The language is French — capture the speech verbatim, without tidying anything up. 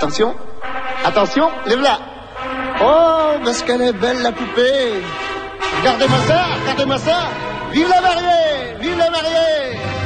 Attention, attention, lève-la. Oh, parce qu'elle est belle la poupée. Regardez-moi ça, regardez-moi ça. Vive la mariée, vive la mariée.